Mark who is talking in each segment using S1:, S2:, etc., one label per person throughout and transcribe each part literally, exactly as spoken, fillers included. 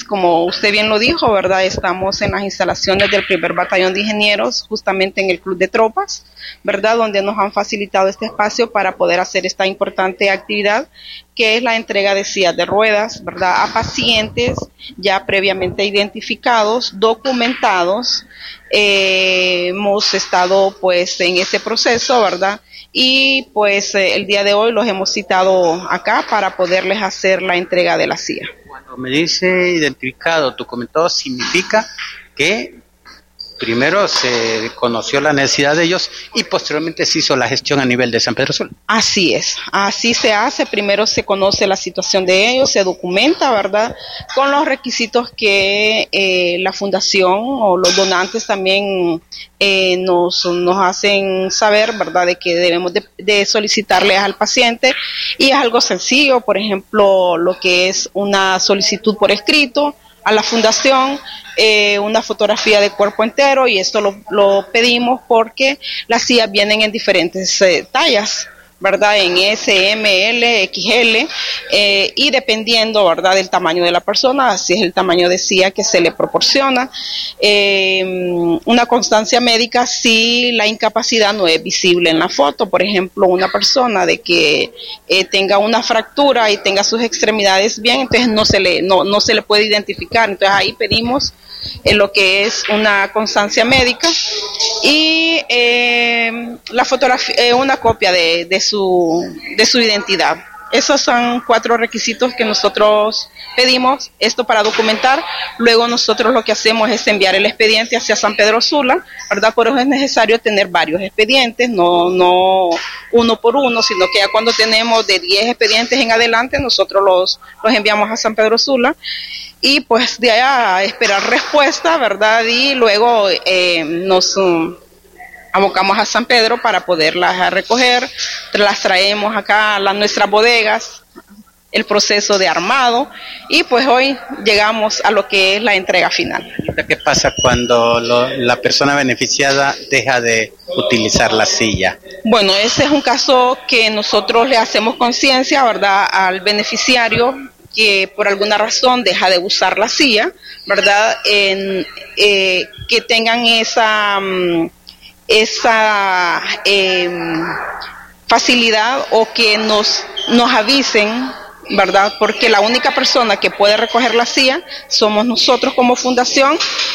S1: como usted bien lo dijo, ¿verdad? Estamos en las instalaciones del primer batallón de ingenieros, justamente en el Club de Tropas, ¿verdad? Donde nos han facilitado este espacio para poder hacer esta importante actividad, que es la entrega de sillas de ruedas, ¿verdad? A pacientes ya previamente identificados, documentados. Eh, hemos estado pues en ese proceso, ¿verdad? Y pues eh, el día de hoy los hemos citado acá para poderles hacer la entrega de la silla.
S2: Cuando me dice identificado, documentado, significa que primero se conoció la necesidad de ellos y posteriormente se hizo la gestión a nivel de San Pedro Sula.
S1: Así es, así se hace. Primero se conoce la situación de ellos, se documenta, ¿verdad? Con los requisitos que eh, la fundación o los donantes también eh, nos, nos hacen saber, ¿verdad? De que debemos de, de solicitarle al paciente, y es algo sencillo, por ejemplo, lo que es una solicitud por escrito a la fundación, eh, una fotografía de cuerpo entero, y esto lo, lo pedimos porque las sillas vienen en diferentes eh, tallas, ¿verdad? En S, M, L, X L, eh, y dependiendo, ¿verdad?, del tamaño de la persona, así es el tamaño de silla que se le proporciona. Eh, una constancia médica si la incapacidad no es visible en la foto. Por ejemplo, una persona de que eh, tenga una fractura y tenga sus extremidades bien, entonces no se le, no, no se le puede identificar. Entonces ahí pedimos en lo que es una constancia médica y eh, la fotografía, eh, una copia de, de su de su identidad. Esos son cuatro requisitos que nosotros pedimos, esto para documentar. Luego nosotros lo que hacemos es enviar el expediente hacia San Pedro Sula, ¿verdad? Por eso es necesario tener varios expedientes, no, no uno por uno, sino que ya cuando tenemos de diez expedientes en adelante, nosotros los, los enviamos a San Pedro Sula. Y pues de allá a esperar respuesta, ¿verdad? Y luego eh, nos um, abocamos a San Pedro para poderlas recoger, las traemos acá a las, nuestras bodegas, el proceso de armado, y pues hoy llegamos a lo que es la entrega final.
S2: ¿Qué pasa cuando lo, la persona beneficiada deja de utilizar la silla?
S1: Bueno, ese es un caso que nosotros le hacemos conciencia, ¿verdad?, al beneficiario, que por alguna razón deja de usar la silla, ¿verdad? En, eh, que tengan esa, esa eh, facilidad, o que nos, nos avisen, ¿verdad? Porque la única persona que puede recoger la silla somos nosotros como fundación,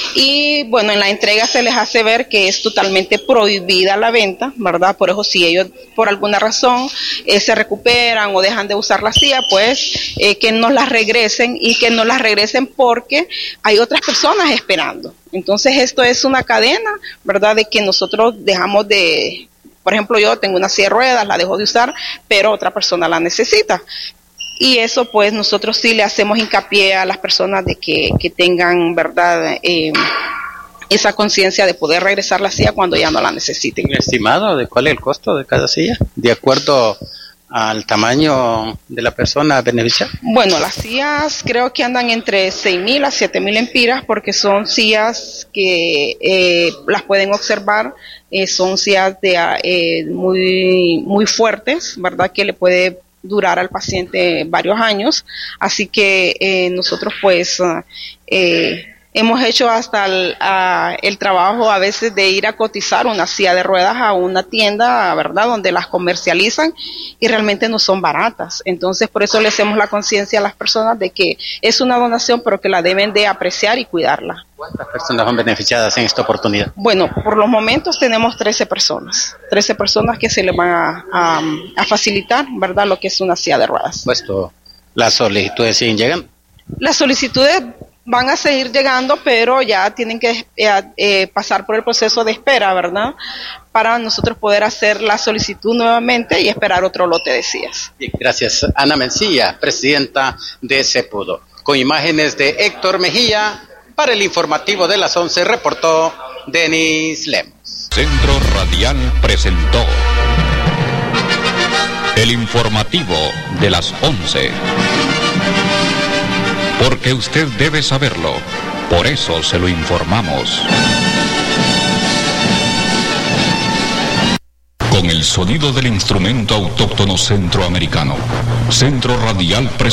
S1: y bueno, en la entrega se les hace ver que es totalmente prohibida la venta, ¿verdad? Por eso si ellos por alguna razón eh, se recuperan o dejan de usar la silla, pues eh, que nos las regresen, y que nos las regresen porque hay otras personas esperando. Entonces esto es una cadena, ¿verdad? De que nosotros dejamos de, por ejemplo, yo tengo una silla de ruedas, la dejo de usar, pero otra persona la necesita. Y eso pues nosotros sí le hacemos hincapié a las personas de que, que tengan, ¿verdad?, eh, esa conciencia de poder regresar la silla cuando ya no la necesiten.
S2: ¿Un estimado de cuál es el costo de cada silla, de acuerdo al tamaño de la persona beneficiada?
S1: Bueno, las sillas creo que andan entre seis mil a siete mil empiras, porque son sillas que eh, las pueden observar, eh, son sillas de, eh, muy, muy fuertes, ¿verdad?, que le puede durar al paciente varios años, así que eh, nosotros pues eh, hemos hecho hasta el, a, el trabajo a veces de ir a cotizar una silla de ruedas a una tienda, ¿verdad?, donde las comercializan, y realmente no son baratas. Entonces por eso le hacemos la conciencia a las personas de que es una donación, pero que la deben de apreciar y cuidarla.
S2: ¿Cuántas personas son beneficiadas en esta oportunidad?
S1: Bueno, por los momentos tenemos trece personas, trece personas que se les van a, a, a facilitar, ¿verdad?, lo que es una silla de ruedas.
S2: Puesto, las solicitudes siguen llegando.
S1: Las solicitudes van a seguir llegando, pero ya tienen que eh, eh, pasar por el proceso de espera, ¿verdad?, para nosotros poder hacer la solicitud nuevamente y esperar otro lote de sillas.
S2: Bien, gracias. Ana Mencía, presidenta de CEPUDO. Con imágenes de Héctor Mejía, para el informativo de las once reportó Denis Lemos.
S3: Centro Radial presentó el informativo de las once. Porque usted debe saberlo, por eso se lo informamos. Con el sonido del instrumento autóctono centroamericano, Centro Radial presentó